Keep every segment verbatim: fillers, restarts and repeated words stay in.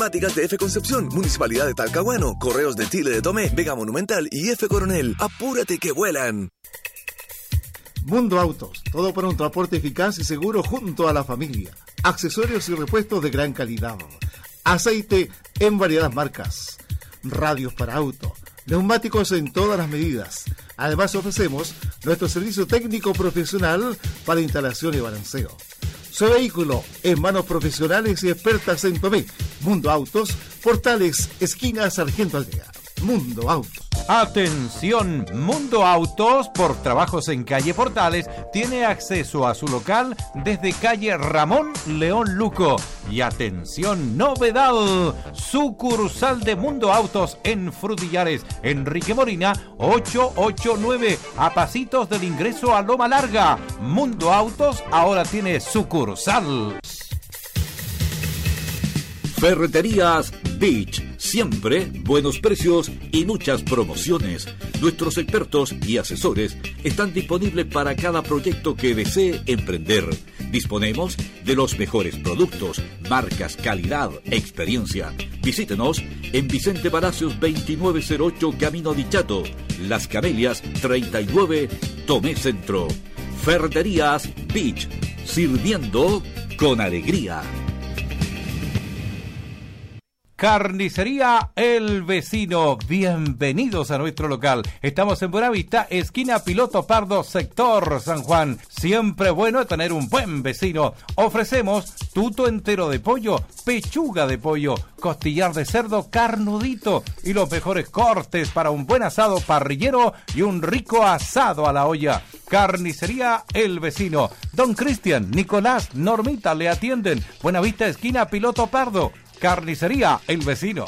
Neumáticas de F Concepción, Municipalidad de Talcahuano, Correos de Chile de Tomé, Vega Monumental y F Coronel. ¡Apúrate que vuelan! Mundo Autos, todo para un transporte eficaz y seguro junto a la familia. Accesorios y repuestos de gran calidad. Aceite en variadas marcas. Radios para auto. Neumáticos en todas las medidas. Además ofrecemos nuestro servicio técnico profesional para instalación y balanceo. Su vehículo en manos profesionales y expertas en Tomé. Mundo Autos, Portales, esquina Sargento Aldea. Mundo Autos. Atención, Mundo Autos, por trabajos en calle Portales, tiene acceso a su local desde calle Ramón León Luco. Y atención, novedad, sucursal de Mundo Autos en Frutillares, Enrique Morina, ochocientos ochenta y nueve, a pasitos del ingreso a Loma Larga. Mundo Autos ahora tiene sucursal. Ferreterías Beach, siempre buenos precios y muchas promociones. Nuestros expertos y asesores están disponibles para cada proyecto que desee emprender. Disponemos de los mejores productos, marcas, calidad, experiencia. Visítenos en Vicente Palacios veintinueve cero ocho, Camino Dichato, Las Camelias treinta y nueve, Tomé Centro. Ferreterías Beach, sirviendo con alegría. Carnicería El Vecino, bienvenidos a nuestro local. Estamos en Buenavista, esquina Piloto Pardo, sector San Juan. Siempre bueno tener un buen vecino. Ofrecemos tuto entero de pollo, pechuga de pollo, costillar de cerdo carnudito y los mejores cortes para un buen asado parrillero y un rico asado a la olla. Carnicería El Vecino. Don Cristian, Nicolás, Normita le atienden. Buenavista, esquina Piloto Pardo. Carnicería El Vecino.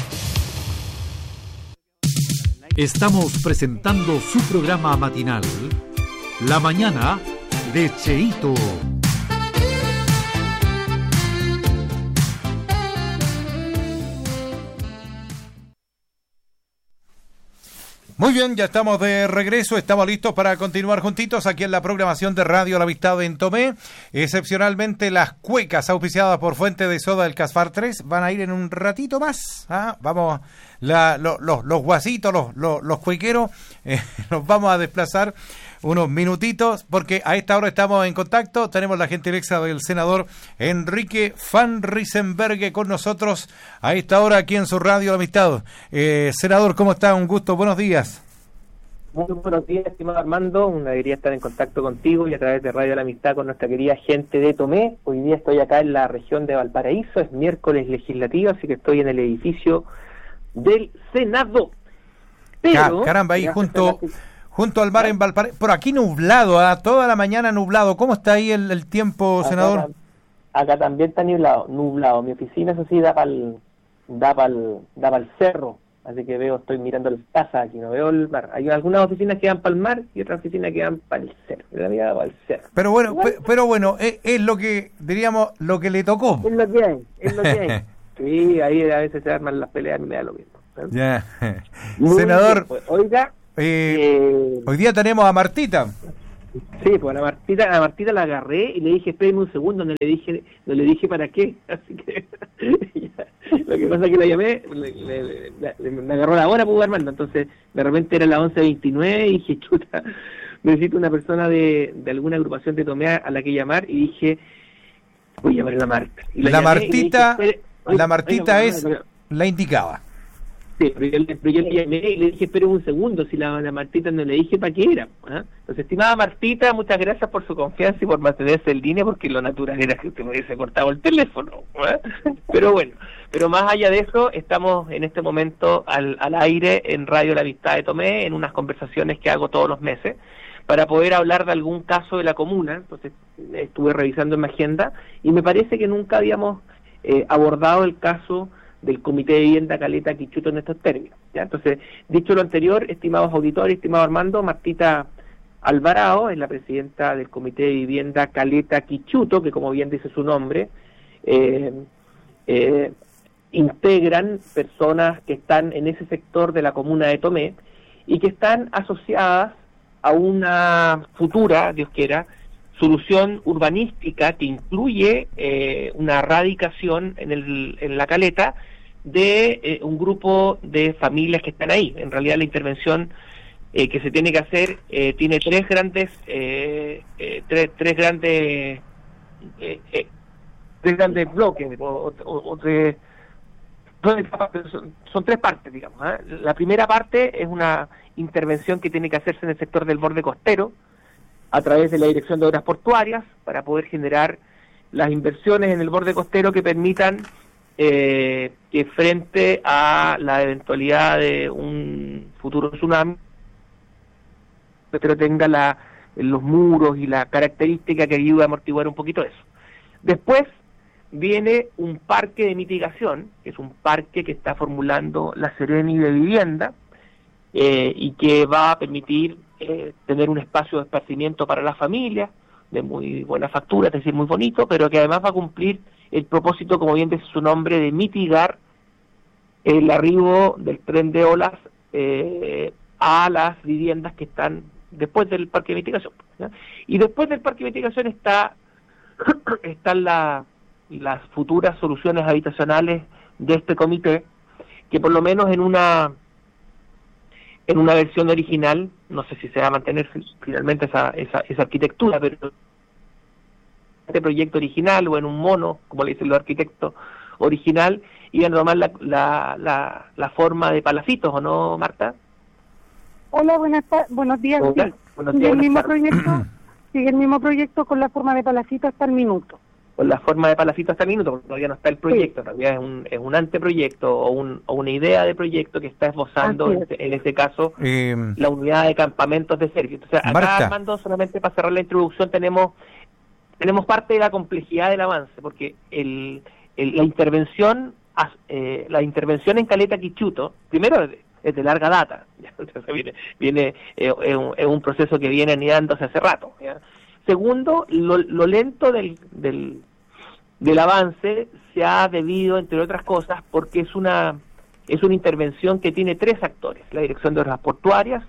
Estamos presentando su programa matinal, La Mañana de Cheito. Muy bien, ya estamos de regreso, estamos listos para continuar juntitos aquí en la programación de Radio La Amistad en Tomé. Excepcionalmente las cuecas auspiciadas por Fuente de Soda del Casfar tres van a ir en un ratito más. ¿Ah? Vamos, la, lo, lo, los guasitos, los, los, los cuequeros, eh, nos vamos a desplazar unos minutitos porque a esta hora estamos en contacto. Tenemos la gentileza del senador Enrique Van Riesenberghe con nosotros a esta hora aquí en su Radio La Amistad. Eh, senador, ¿cómo está? Un gusto, buenos días. Muy buenos días, estimado Armando, una alegría estar en contacto contigo y a través de Radio La Amistad con nuestra querida gente de Tomé. Hoy día estoy acá en la región de Valparaíso, es miércoles legislativo, así que estoy en el edificio del Senado. Pero, caramba, ahí junto... Junto al mar en Valparaíso, por aquí nublado, a toda la mañana nublado. ¿Cómo está ahí el, el tiempo, acá, senador? Acá también está nublado, nublado. Mi oficina, eso sí, da para el da pa'l, da pa'l cerro, así que veo, estoy mirando las casas aquí, no veo el mar. Hay algunas oficinas que dan para el mar y otras oficinas que dan para el cerro. La mía da para el cerro. Pero bueno, pe, pero bueno, es, es lo que, diríamos, lo que le tocó. Es lo que hay, es lo que hay. Sí, ahí a veces se arman las peleas y me da lo mismo. ¿Sabes? Ya. Senador, bien, pues, oiga... Eh, eh, hoy día tenemos a Martita. Sí, pues a la Martita, a la Martita la agarré y le dije, espérame un segundo, no le dije, no le dije para qué, así que ya, lo que pasa es que la llamé, le, le, le, me agarró la hora, pues Armando, entonces de repente era las once veintinueve y dije, chuta, necesito una persona de, de alguna agrupación de Tomé a la que llamar y dije, voy a llamar a la Marta. Y la, la llamé Martita, y le dije, la Martita oiga, es oiga, la indicada. Sí, pero yo, pero yo le llamé y le dije, espere un segundo, si la, la Martita no le dije para qué era. ¿eh? Entonces, estimada Martita, muchas gracias por su confianza y por mantenerse en línea, porque lo natural era que usted me hubiese cortado el teléfono. ¿eh? Pero bueno, pero más allá de eso, estamos en este momento al, al aire en Radio La Amistad de Tomé, en unas conversaciones que hago todos los meses, para poder hablar de algún caso de la comuna. Entonces, estuve revisando en mi agenda y me parece que nunca habíamos eh, abordado el caso del Comité de Vivienda Caleta Quichuto en estos términos. ¿ya? Entonces, dicho lo anterior, estimados auditores, estimado Armando, Martita Alvarado es la presidenta del Comité de Vivienda Caleta Quichuto, que como bien dice su nombre, eh, eh, integran personas que están en ese sector de la comuna de Tomé y que están asociadas a una futura, Dios quiera, solución urbanística que incluye eh, una radicación en, el, en la caleta de eh, un grupo de familias que están ahí. En realidad la intervención eh, que se tiene que hacer eh, tiene tres grandes eh, eh, tres, tres grandes eh, eh, tres grandes bloques o, o, o tres, son, son tres partes, digamos, ¿eh? La primera parte es una intervención que tiene que hacerse en el sector del borde costero a través de la Dirección de Obras Portuarias para poder generar las inversiones en el borde costero que permitan eh, que frente a la eventualidad de un futuro tsunami, pero tenga la, los muros y la característica que ayuda a amortiguar un poquito eso. Después viene un parque de mitigación, que es un parque que está formulando la Seremi de Vivienda, eh, y que va a permitir eh, tener un espacio de esparcimiento para las familias, de muy buena factura, es decir, muy bonito, pero que además va a cumplir el propósito, como bien dice su nombre, de mitigar el arribo del tren de olas eh, a las viviendas que están después del parque de mitigación, ¿ya? Y después del parque de mitigación está están la, las futuras soluciones habitacionales de este comité, que por lo menos en una en una versión original, no sé si se va a mantener finalmente esa, esa, esa arquitectura, pero este proyecto original o en un mono, como le dicen los arquitectos, original, iban a tomar la, la, la, la forma de palacitos, ¿o no, Marta? Hola, buenas buenos días. Hola, sí. buenos Sigue días, el mismo buenas proyecto, sigue el mismo proyecto con la forma de palacito hasta el minuto. Con la forma de palacito hasta el minuto, porque todavía no está el proyecto, sí. En realidad es un, es un anteproyecto o, un, o una idea de proyecto que está esbozando, en, en este caso, eh, la unidad de campamentos de Servio. Entonces, acá, Marta. Armando, solamente para cerrar la introducción, tenemos tenemos parte de la complejidad del avance, porque el, el, la intervención eh, la intervención en Caleta Quichuto, primero es de, es de larga data, entonces viene, viene eh, es, un, es un proceso que viene anidándose hace rato, ¿ya? Segundo, lo, lo lento del, del del avance se ha debido, entre otras cosas, porque es una es una intervención que tiene tres actores: la Dirección de Obras Portuarias,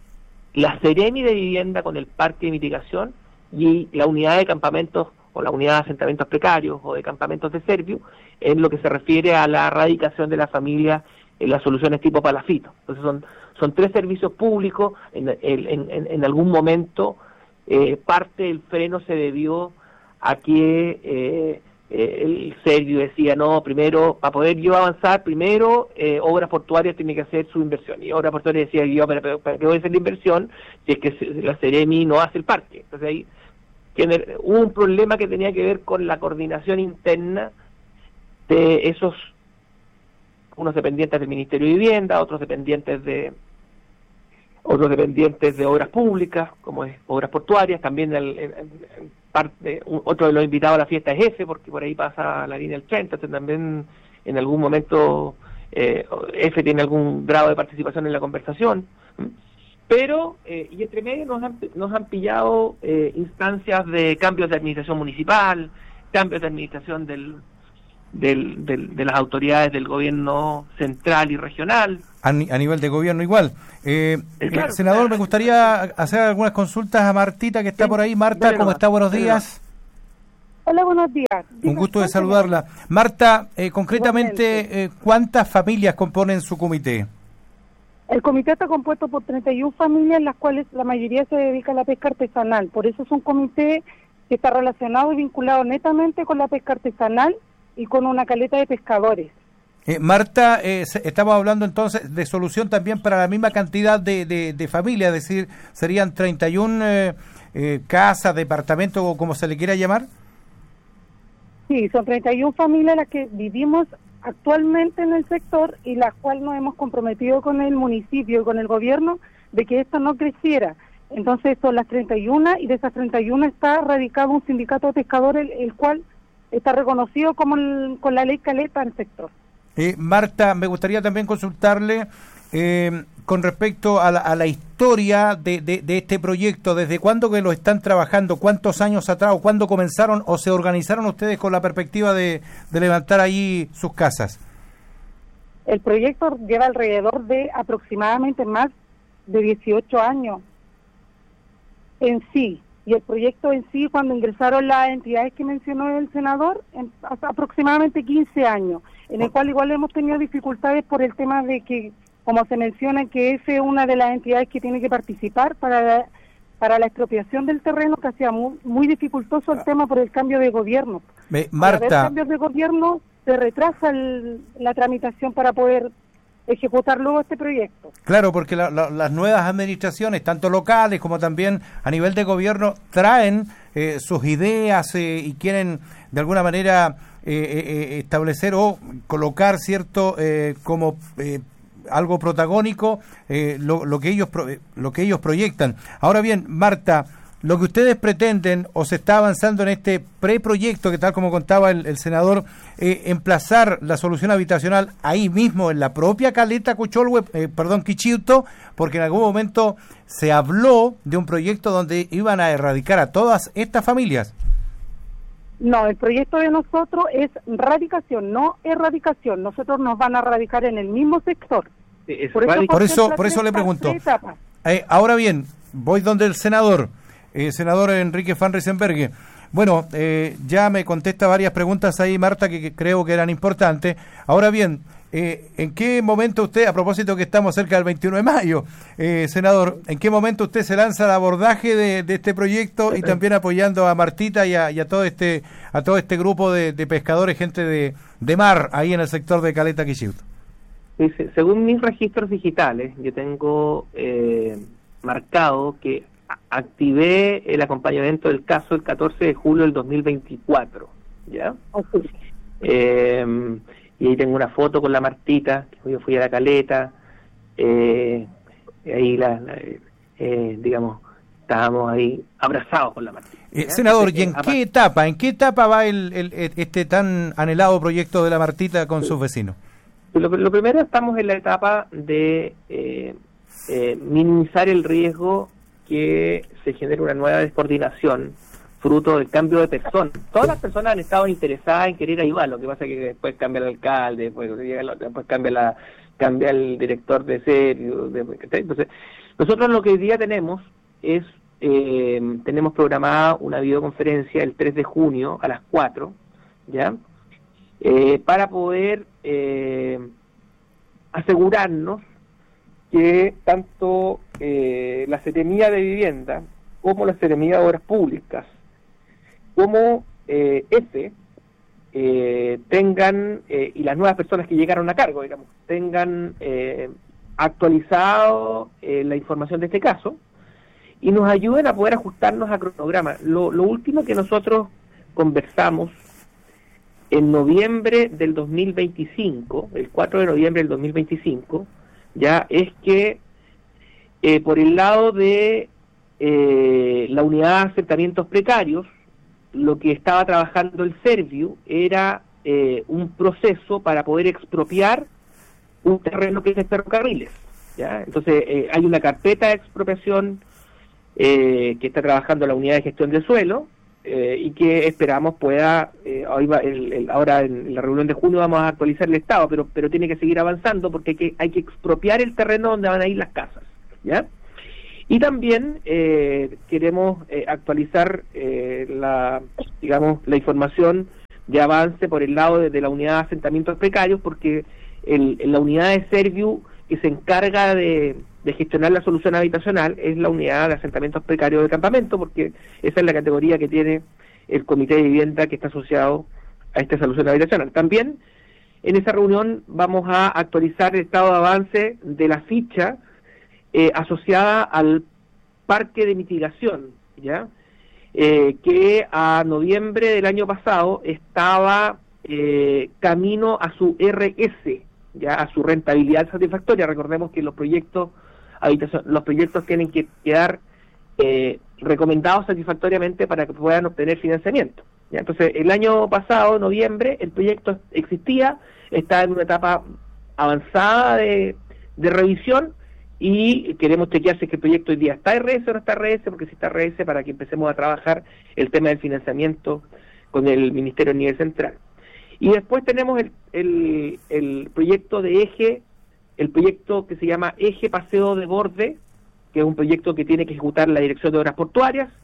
la Seremi de Vivienda con el parque de mitigación y la unidad de campamentos o la unidad de asentamientos precarios o de campamentos de Servio, en lo que se refiere a la erradicación de la familia en las soluciones tipo palafito. Entonces son son tres servicios públicos. En, en, en, en algún momento eh, parte del freno se debió a que eh, Eh, el Servio decía, no, primero, para poder yo avanzar, primero eh, Obras Portuarias tiene que hacer su inversión, y Obras Portuarias decía, yo, ¿para, para, para qué voy a hacer la inversión si es que la Seremi no hace el parque? Entonces ahí tiene, hubo un problema que tenía que ver con la coordinación interna de esos, unos dependientes del Ministerio de Vivienda, otros dependientes de otros dependientes de Obras Públicas, como es Obras Portuarias, también el, el, el parte, un, otro de los invitados a la fiesta es F, porque por ahí pasa la línea del tren, entonces también en algún momento eh, F tiene algún grado de participación en la conversación, pero, eh, y entre medio nos han, nos han pillado eh, instancias de cambios de administración municipal, cambios de administración del Del, del, de las autoridades del gobierno central y regional. A, ni, a nivel de gobierno igual. Eh, eh, claro, senador, claro. Me gustaría hacer algunas consultas a Martita, que está sí, por ahí. Marta, ¿cómo está? Buenos días. Hola, buenos días. Un gusto de saludarla. Marta, eh, concretamente, eh, ¿cuántas familias componen su comité? El comité está compuesto por treinta y una familias, las cuales la mayoría se dedica a la pesca artesanal. Por eso es un comité que está relacionado y vinculado netamente con la pesca artesanal y con una caleta de pescadores. Eh, Marta, eh, estamos hablando entonces de solución también para la misma cantidad de, de, de familias, es decir, serían treinta y una eh, eh, casas, departamentos o como se le quiera llamar. Sí, son treinta y una familias las que vivimos actualmente en el sector y las cuales nos hemos comprometido con el municipio y con el gobierno de que esto no creciera. Entonces son las treinta y una y de esas treinta y una está radicado un sindicato de pescadores, el, el cual está reconocido como el, con la ley Caleta en el sector. Eh, Marta, me gustaría también consultarle eh, con respecto a la, a la historia de, de, de este proyecto. ¿Desde cuándo que lo están trabajando? ¿Cuántos años atrás? ¿O cuándo comenzaron o se organizaron ustedes con la perspectiva de, de levantar ahí sus casas? El proyecto lleva alrededor de aproximadamente más de dieciocho años en sí. y el proyecto en sí, cuando ingresaron las entidades que mencionó el senador, en, hace aproximadamente quince años, en el cual igual hemos tenido dificultades por el tema de que, como se menciona, que esa es una de las entidades que tiene que participar para la, para la expropiación del terreno, que hacía muy, muy dificultoso el tema por el cambio de gobierno. Me, Marta. Al haber cambios de gobierno, se retrasa el, la tramitación para poder ejecutar luego este proyecto. Claro, porque la, la, las nuevas administraciones, tanto locales como también a nivel de gobierno, traen eh, sus ideas eh, y quieren de alguna manera eh, eh, establecer o colocar cierto eh, como eh, algo protagónico eh, lo, lo que ellos pro, lo que ellos proyectan. Ahora bien, Marta, lo que ustedes pretenden o se está avanzando en este preproyecto, que tal como contaba el, el senador, eh, emplazar la solución habitacional ahí mismo en la propia caleta Cucholhue, eh, perdón, Quichiuto, porque en algún momento se habló de un proyecto donde iban a erradicar a todas estas familias. No, el proyecto de nosotros es radicación, no erradicación. Nosotros nos van a radicar en el mismo sector. Es por eso, por eso, por eso le pregunto. Eh, ahora bien, voy donde el senador, eh, senador Enrique Van Riesenberghe. Bueno, eh, ya me contesta varias preguntas ahí, Marta, que, que creo que eran importantes. Ahora bien, eh, ¿en qué momento usted, a propósito que estamos cerca del veintiuno de mayo, eh, senador, ¿en qué momento usted se lanza al abordaje de, de este proyecto y también apoyando a Martita y a, y a todo este a todo este grupo de, de pescadores, gente de, de mar, ahí en el sector de Caleta Quichiuto? Según mis registros digitales, yo tengo eh, marcado que activé el acompañamiento del caso el catorce de julio del dos mil veinticuatro, ¿ya? Okay. Eh, y ahí tengo una foto con la Martita, que yo fui a la Caleta, eh, ahí la, la eh, digamos, estábamos ahí abrazados con la Martita. Eh, senador, ¿y en qué etapa, en qué etapa va el, el, este tan anhelado proyecto de la Martita con sus vecinos? Lo, lo primero, estamos en la etapa de eh, eh, minimizar el riesgo que se genere una nueva descoordinación fruto del cambio de personas. Todas las personas han estado interesadas en querer ayudar, lo que pasa es que después cambia el alcalde, después, después cambia la cambia el director de serio. Entonces, nosotros lo que hoy día tenemos es, eh, tenemos programada una videoconferencia el tres de junio a las cuatro, ¿ya? Eh, para poder eh, asegurarnos que tanto eh, la Seremía de Vivienda como la Seremía de Obras Públicas como eh, F eh, tengan, eh, y las nuevas personas que llegaron a cargo, digamos, tengan eh, actualizado eh, la información de este caso y nos ayuden a poder ajustarnos a cronograma. Lo, lo último que nosotros conversamos en noviembre del dos mil veinticinco, el cuatro de noviembre del dos mil veinticinco, ya es que eh, por el lado de eh, la unidad de asentamientos precarios, lo que estaba trabajando el Serviu era eh, un proceso para poder expropiar un terreno que es de ferrocarriles, ¿ya? Entonces eh, hay una carpeta de expropiación eh, que está trabajando la unidad de gestión de suelo, Eh, y que esperamos pueda, eh, hoy va el, el, ahora en la reunión de junio vamos a actualizar el estado, pero pero tiene que seguir avanzando porque hay que, hay que expropiar el terreno donde van a ir las casas, ¿ya? Y también eh, queremos eh, actualizar eh, la, digamos, la información de avance por el lado de, de la unidad de asentamientos precarios, porque el, la unidad de Serviu que se encarga de, de gestionar la solución habitacional es la unidad de asentamientos precarios de campamento, porque esa es la categoría que tiene el comité de vivienda que está asociado a esta solución habitacional. También en esa reunión vamos a actualizar el estado de avance de la ficha eh, asociada al parque de mitigación, ¿ya? Eh, que a noviembre del año pasado estaba eh, camino a su R S, ya a su rentabilidad satisfactoria. Recordemos que los proyectos habitación, los proyectos tienen que quedar eh, recomendados satisfactoriamente para que puedan obtener financiamiento, ¿ya? Entonces, el año pasado, noviembre, el proyecto existía, está en una etapa avanzada de, de revisión y queremos chequear si es que el proyecto hoy día está R S o no está R S, porque si está R S, para que empecemos a trabajar el tema del financiamiento con el Ministerio a nivel central. Y después tenemos el, el, el proyecto de eje, el proyecto que se llama Eje Paseo de Borde, que es un proyecto que tiene que ejecutar la Dirección de Obras Portuarias,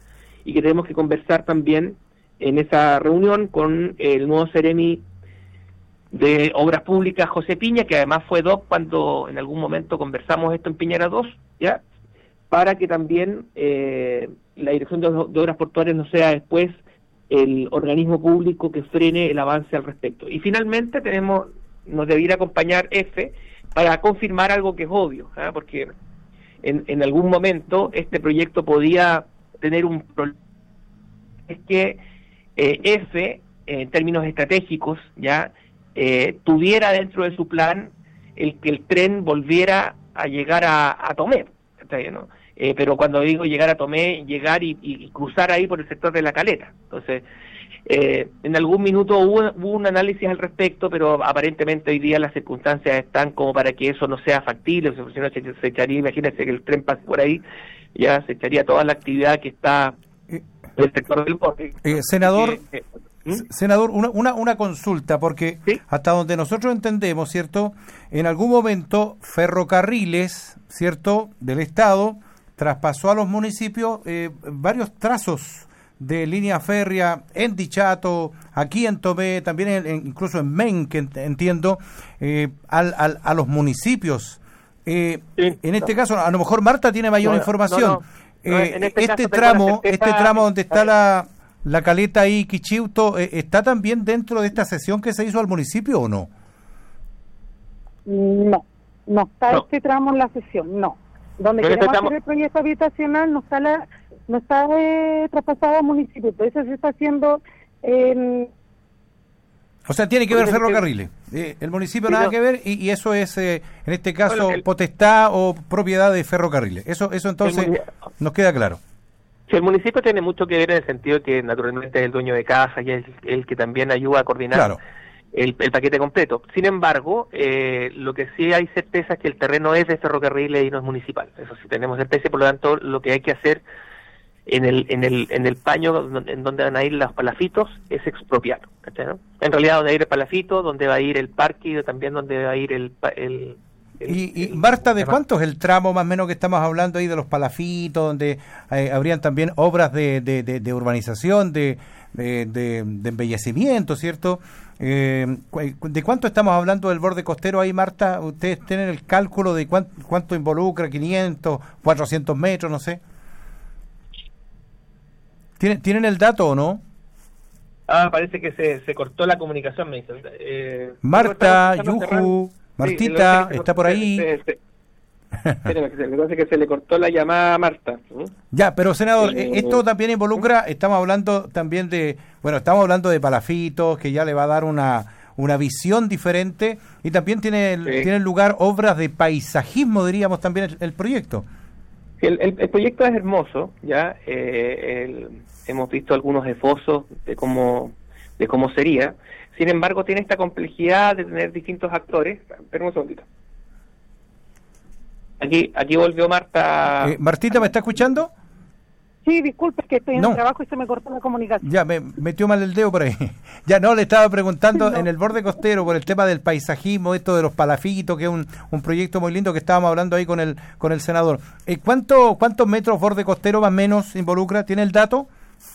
y que tenemos que conversar también en esa reunión con el nuevo Seremi de Obras Públicas, José Piña, que además fue D O C cuando en algún momento conversamos esto en Piñera dos, ¿ya? Para que también eh, la Dirección de, de Obras Portuarias no sea después el organismo público que frene el avance al respecto. Y finalmente tenemos, nos debiera acompañar F para confirmar algo que es obvio, ¿eh? Porque en, en algún momento este proyecto podía tener un problema, es que eh, F, en términos estratégicos, ya eh, tuviera dentro de su plan el que el tren volviera a llegar a, a Tomé, ¿está bien, no? Eh, pero cuando digo llegar a Tomé, llegar y, y cruzar ahí por el sector de la Caleta. Entonces, eh, en algún minuto hubo, hubo un análisis al respecto, pero aparentemente hoy día las circunstancias están como para que eso no sea factible, o sea, si no se, se echaría, imagínense que el tren pase por ahí, ya se echaría toda la actividad que está en el sector del bosque. Eh, senador, que, eh, ¿Mm? senador, una, una, una consulta, porque ¿Sí? hasta donde nosotros entendemos, ¿cierto? En algún momento Ferrocarriles, ¿cierto?, del Estado traspasó a los municipios eh, varios trazos de línea férrea en Dichato, aquí en Tomé, también en, en, incluso en Men, que entiendo, eh, al, al, a los municipios. Eh, sí, en este no. caso, a lo mejor Marta tiene mayor no, información. No, no. No, eh, en este este tramo, este tramo donde está la, la caleta ahí, Quichiuto, eh, ¿está también dentro de esta sesión que se hizo al municipio o no? No, no está no. este tramo en la sesión, no. Donde queremos estamos... hacer el proyecto habitacional no está la no está eh, traspasado al municipio, entonces se está haciendo eh, o sea, tiene que ver ferrocarriles, eh, el municipio sí, nada no. que ver y, y eso es eh, en este caso bueno, el... potestad o propiedad de ferrocarriles, eso eso entonces el... nos queda claro. Sí, el municipio tiene mucho que ver en el sentido de que naturalmente es el dueño de casa y es el, el que también ayuda a coordinar claro. El, el paquete completo. Sin embargo, eh, lo que sí hay certeza es que el terreno es de ferrocarriles y no es municipal. Eso sí tenemos certeza, por lo tanto, lo que hay que hacer en el en el en el paño en donde van a ir los palafitos es expropiar, ¿cachai, no? En realidad donde va a ir el palafito, donde va a ir el parque y también donde va a ir el... el, el y, y Marta, ¿de cuánto es el tramo más o menos que estamos hablando ahí de los palafitos, donde eh, habrían también obras de, de, de, de urbanización, de, de, de, de embellecimiento, ¿cierto? Eh, ¿De cuánto estamos hablando del borde costero ahí, Marta? ¿Ustedes tienen el cálculo de cuánto, cuánto involucra? ¿quinientos, cuatrocientos metros? No sé. ¿Tienen, ¿Tienen el dato o no? Ah, parece que se, se cortó la comunicación, me dice. Eh, Marta, Yuju, Martita, sí, está por ahí. Se, se, Espérame, me parece que se le cortó la llamada a Marta. ¿Sí? Ya, pero senador, eh, esto también involucra, estamos hablando también de, bueno, estamos hablando de palafitos, que ya le va a dar una una visión diferente, y también tiene, sí. tiene lugar obras de paisajismo, diríamos también, el, el proyecto. El, el, el proyecto es hermoso, ya eh, el, hemos visto algunos esbozos de cómo, de cómo sería, sin embargo tiene esta complejidad de tener distintos actores. Espera un segundito. Aquí, aquí volvió Marta. Eh, Martita, ¿me está escuchando? Sí, disculpe, que estoy en no. el trabajo y se me cortó la comunicación. Ya, me metió mal el dedo por ahí. Ya no, le estaba preguntando no. en el borde costero por el tema del paisajismo, esto de los palafitos, que es un, un proyecto muy lindo que estábamos hablando ahí con el con el senador. Eh, ¿cuánto, ¿Cuántos metros borde costero más o menos involucra? ¿Tiene el dato?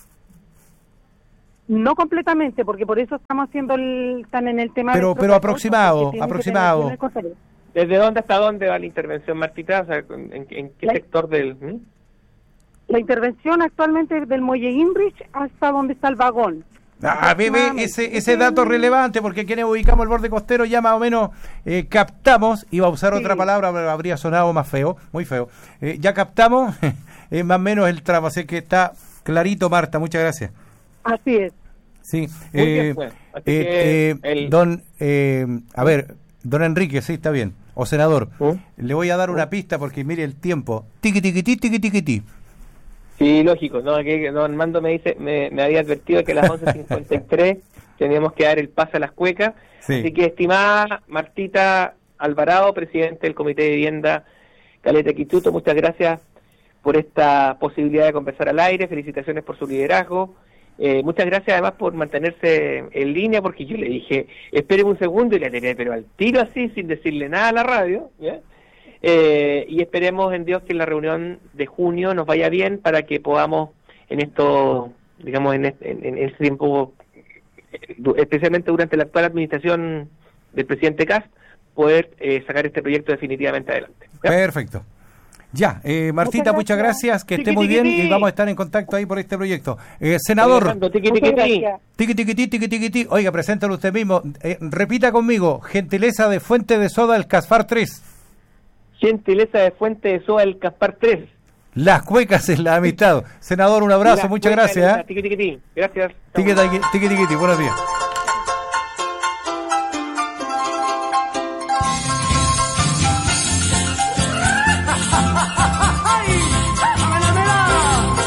No completamente, porque por eso estamos haciendo el, están en el tema... Pero, pero aproximado, aproximado. ¿Desde dónde hasta dónde va la intervención, Martita? O sea, ¿en, en qué la, sector del...? ¿hmm? La intervención actualmente es del muelle Inrich hasta donde está el vagón. Ah, bebé, ese ese dato es relevante, porque quienes ubicamos el borde costero ya más o menos eh, captamos, iba a usar sí. otra palabra, pero habría sonado más feo, muy feo. Eh, ya captamos eh, más o menos el tramo, así que está clarito, Marta, muchas gracias. Así es. Sí, eh, bien, eh, eh, el... don, eh, a ver, don Enrique, sí, está bien, o senador, ¿Mm? le voy a dar ¿Mm? una pista porque mire el tiempo, tiqui tiqui tiqui tiqui tiqui. Sí, lógico, no, que don Armando me dice, me, me había advertido que a las once cincuenta y tres teníamos que dar el pase a las cuecas, sí. Así que estimada Martita Alvarado, presidente del Comité de Vivienda Caleta Quichuto, muchas gracias por esta posibilidad de conversar al aire, felicitaciones por su liderazgo. Eh, muchas gracias además por mantenerse en línea, porque yo le dije, espere un segundo y le tiré, pero al tiro así, sin decirle nada a la radio, ¿ya? Eh, y esperemos en Dios que en la reunión de junio nos vaya bien para que podamos en esto, digamos, en, este, en, en ese tiempo, especialmente durante la actual administración del presidente Kast, poder eh, sacar este proyecto definitivamente adelante. ¿Ya? Perfecto. Ya, eh, Martita, muchas gracias. muchas gracias, que esté muy bien y vamos a estar en contacto ahí por este proyecto. Eh, senador, tiqui, tiqui, tiqui. Tiqui, tiqui, tiqui, tiqui, tiqui. Oiga, preséntalo usted mismo. Eh, repita conmigo, gentileza de Fuente de Soda El Caspar tres. Gentileza de Fuente de Soda El Caspar tres. Las cuecas en la amistad. Senador, un abrazo, Las muchas gracias. ¿eh? Tiqui, tiqui, tiqui. Gracias. Tiqui, tiqui, tiqui, tiqui, buenos días.